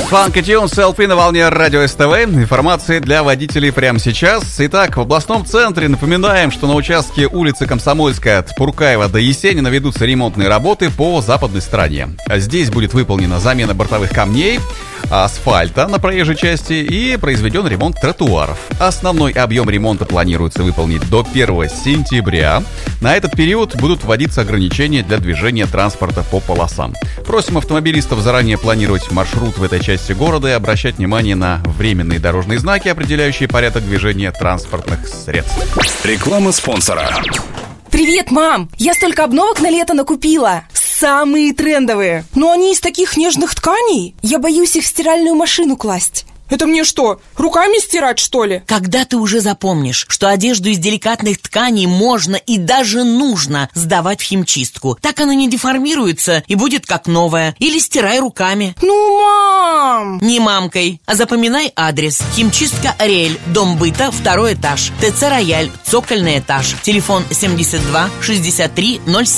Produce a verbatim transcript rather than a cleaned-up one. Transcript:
Фанк и Тюнс, эл пи на волне радио СТВ. Информации для водителей прямо сейчас. Итак, в областном центре напоминаем, что на участке улицы Комсомольская от Пуркаева до Есенина ведутся ремонтные работы по западной стороне. Здесь будет выполнена замена бортовых камней, асфальта на проезжей части и произведен ремонт тротуаров. Основной объем ремонта планируется выполнить до первого сентября. На этот период будут вводиться ограничения для движения транспорта по полосам. Просим автомобилистов заранее планировать маршрут в этой части города и обращать внимание на временные дорожные знаки, определяющие порядок движения транспортных средств. Реклама спонсора. Привет, мам! Я столько обновок на лето накупила. Самые трендовые. Но они из таких нежных тканей. Я боюсь их в стиральную машину класть. Это мне что, руками стирать, что ли? Когда ты уже запомнишь, что одежду из деликатных тканей можно и даже нужно сдавать в химчистку. Так она не деформируется и будет как новая. Или стирай руками. Ну, мам! Не мамкой, а запоминай адрес. Химчистка Ариэль, дом быта, второй этаж. ТЦ Рояль, цокольный этаж. Телефон семьдесят два шестьдесят три ноль семь.